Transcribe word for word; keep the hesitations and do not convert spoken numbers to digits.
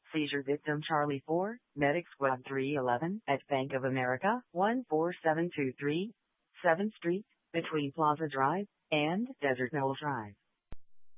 Seizure victim Charlie four, Medic Squad three eleven at Bank of America, one four seven two three, seventh Street, between Plaza Drive and Desert Knoll Drive.